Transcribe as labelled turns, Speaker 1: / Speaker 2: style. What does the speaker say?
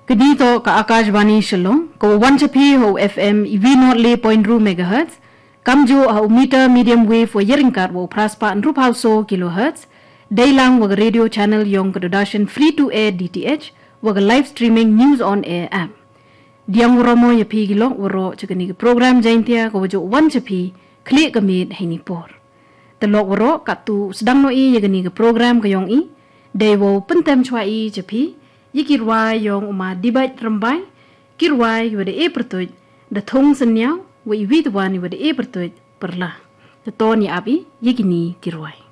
Speaker 1: Kedito ka Akashvani Shillong, ko 1 ho FM V0.2 MHz, kamjo ha meter medium wave wo yeringkat wo praspa nrup hauso kilohertz, daylang wag radio channel yong kedodashan free to air DTH, wag live streaming news on air app. Diang romo ya pi gilong woro chakani program jaintia ko jo 1 klik gamit hinipor. Telok woro katu sedang noi yagani program kayong i, dewo pentem chwa i japi, yikirwai yong uma dibat rambai, kirwai wada e pertuj, da thong senyau, wa iwi tuan wada e pertuj perlah. Teton ya abi, yikini kirwai.